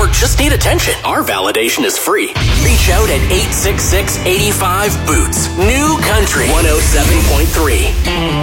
or just need attention, our validation is free. Reach out at 866-85-BOOTS. New Country 107.3.